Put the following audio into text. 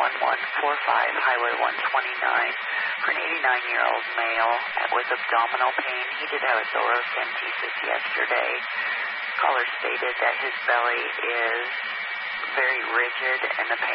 Highway 129 for an 89-year-old male with abdominal pain. He did have a thoracentesis yesterday. Caller stated that his belly is very rigid and the pain